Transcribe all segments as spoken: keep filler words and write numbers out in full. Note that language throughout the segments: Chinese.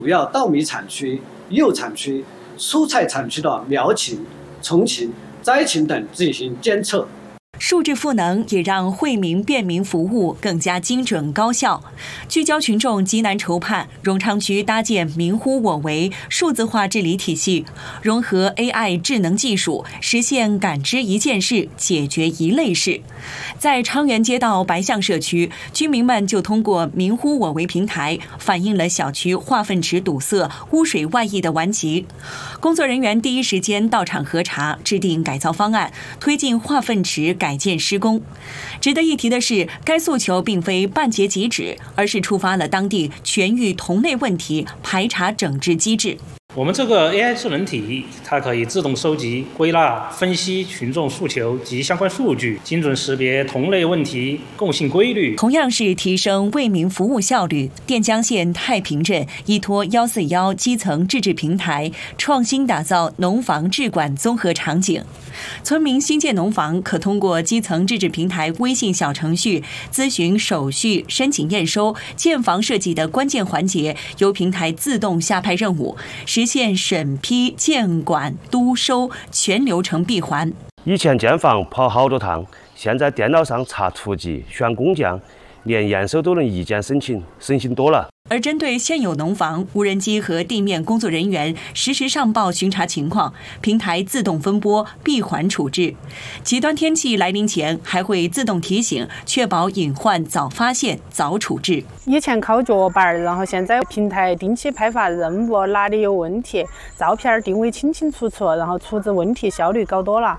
主要稻米产区、柚产区、蔬菜产区的苗情、虫情、灾情等进行监测。 数据赋能也让惠民便民服务更加精准高效。聚焦群众急难愁盼，荣昌区搭建民呼我为数字化治理体系，融合 A I 智能技术，实现感知一件事，解决一类事。在昌原街道白象社区，居民们就通过民呼我为平台，反映了小区化粪池堵塞、污水外溢的顽疾。工作人员第一时间到场核查，制定改造方案，推进化粪池改建施工。值得一提的是，该诉求并非办结即止，而是触发了当地全域同类问题排查整治机制。 我们这个 A I 智能体，它可以自动收集、归纳、分析群众诉求及相关数据，精准识别同类问题共性规律。 同样是提升为民服务效率，垫江县太平镇依托一四一基层自治平台，创新打造农房治管综合场景。村民新建农房可通过基层自治平台微信小程序咨询手续、申请验收、建房设计的关键环节，由平台自动下派任务，实现审批、建管、督收全流程闭环。 以前建房跑好多趟，现在电脑上查图集、选工匠，连验收都能一键申请，省心多了。 而针对现有农房，无人机和地面工作人员实时上报巡查情况，平台自动分拨闭环处置。极端天气来临前，还会自动提醒，确保隐患早发现、早处置。 以前靠脚板，然后现在平台定期派发任务，哪里有问题，照片定位清清楚楚，然后处置问题效率高多了。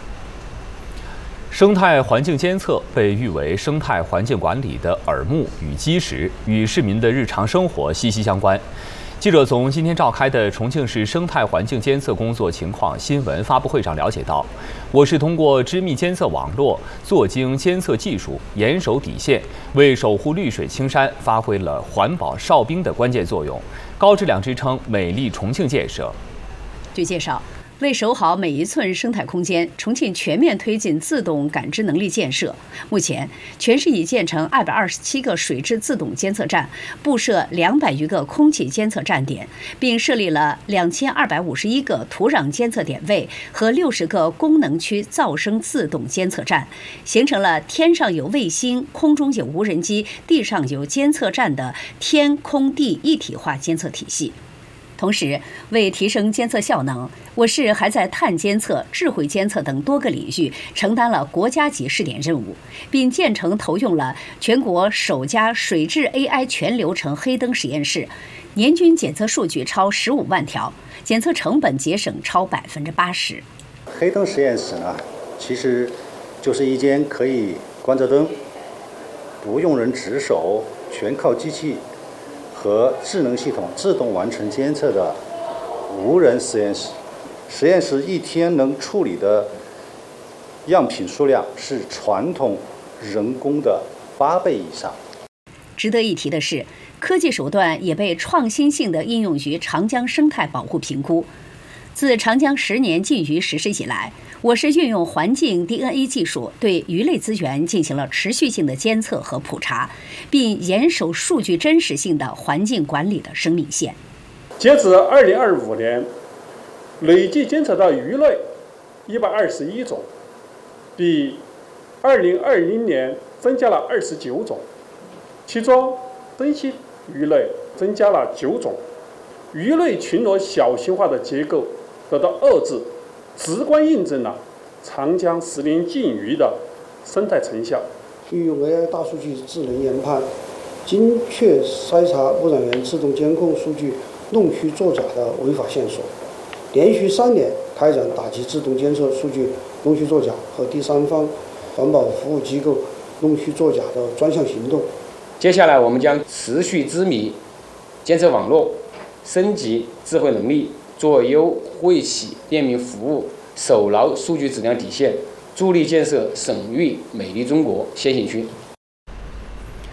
生态环境监测被誉为生态环境管理的耳目与基石，与市民的日常生活息息相关。记者从今天召开的重庆市生态环境监测工作情况新闻发布会上了解到，我市通过织密监测网络、做精监测技术，严守底线，为守护绿水青山发挥了环保哨兵的关键作用，高质量支撑美丽重庆建设。 据介绍，为守好每一寸生态空间，重庆全面推进自动感知能力建设。目前，全市已建成二百二十七个水质自动监测站，布设两百余个空气监测站点，并设立了两千二百五十一个土壤监测点位和六十个功能区噪声自动监测站，形成了天上有卫星、空中有无人机、地上有监测站的天空地一体化监测体系。同时，为提升监测效能，我市还在碳监测、智慧监测等多个领域承担了国家级试点任务，并建成投用了全国首家水质 A I 全流程黑灯实验室，年均检测数据超十五万条，检测成本节省超百分之八十。 黑灯实验室呢，其实就是一间可以关着灯、不用人值守、全靠机器和智能系统自动完成监测的无人实验室。实验室一天能处理的样品数量是传统人工的八倍以上。 值得一提的是，科技手段也被创新性地应用于长江生态保护评估。自长江十年禁渔实施以来，我市运用环境 D N A 技术对鱼类资源进行了持续性的监测和普查，并严守数据真实性的环境管理的生命线。 截至二零二五年，累计监测到鱼类一百二十一种，比二零二零年增加了二十九种，其中珍稀鱼类增加了九种，鱼类群落小型化的结构得到遏制，直观印证了长江十年禁渔的生态成效。 运用 A I 大数据智能研判，精确筛查污染源自动监控数据弄虚作假的违法线索，连续三年开展打击自动监测数据弄虚作假和第三方环保服务机构弄虚作假的专项行动。 接下来，我们将持续织密监测网络，升级智慧能力，做优惠企便民服务，守牢数据质量底线，助力建设省域美丽中国先行区。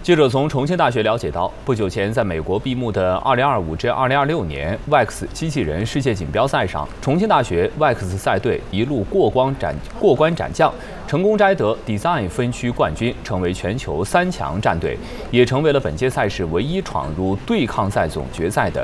记者从重庆大学了解到，不久前在美国闭幕的二零二五至二零二六年 W E X 机器人世界锦标赛上，重庆大学 W E X 赛队一路过关斩过关斩将，成功摘得 Design 分区冠军，成为全球三强战队，也成为了本届赛事唯一闯入对抗赛总决赛的